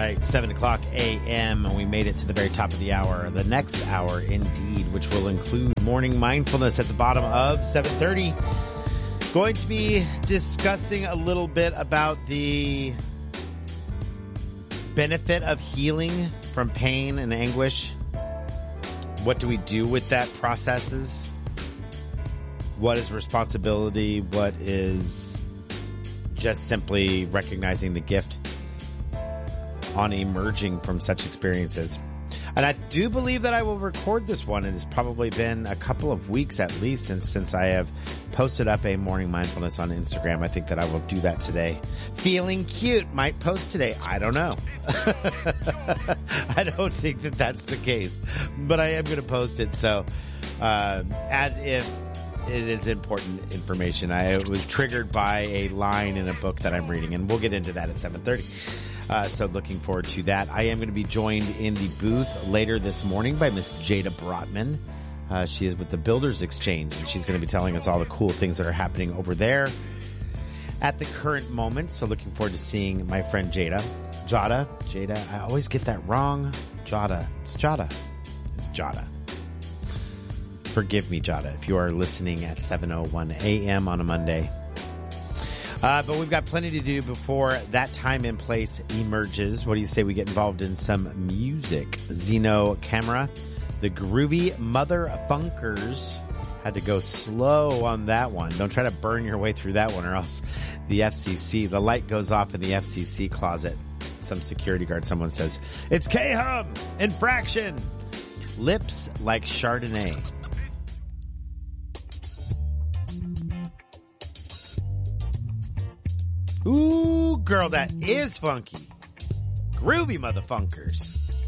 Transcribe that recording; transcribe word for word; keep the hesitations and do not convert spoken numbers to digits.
right, seven o'clock a.m. and we made it to the very top of the hour. The next hour, indeed, which will include morning mindfulness at the bottom of seven thirty. Going to be discussing a little bit about the benefit of healing from pain and anguish. What do we do with that processes? What is responsibility? What is just simply recognizing the gift on emerging from such experiences? And I do believe that I will record this one. It has probably been a couple of weeks at least since, since I have posted up a morning mindfulness on Instagram. I think that I will do that today. Feeling cute. Might post today. I don't know. I don't think that that's the case, but I am going to post it. So, uh, as if it is important information. I was triggered by a line in a book that I'm reading, and we'll get into that at seven thirty. Uh, so looking forward to that. I am going to be joined in the booth later this morning by Miss Jada Brotman. Uh, she is with the Builders Exchange, and she's going to be telling us all the cool things that are happening over there at the current moment. So looking forward to seeing my friend Jada. Jada. Jada. I always get that wrong. Jada. It's Jada. It's Jada. Forgive me, Jada, if you are listening at seven oh one a.m. on a Monday. Uh, but we've got plenty to do before that time and place emerges. What do you say we get involved in some music? Zeno Camera, the Groovy Mother Funkers. Had to go slow on that one. Don't try to burn your way through that one, or else the F C C, the light goes off in the F C C closet. Some security guard, someone says, it's K-Hum! Infraction! Lips like Chardonnay. Ooh, girl, that is funky. Groovy motherfunkers.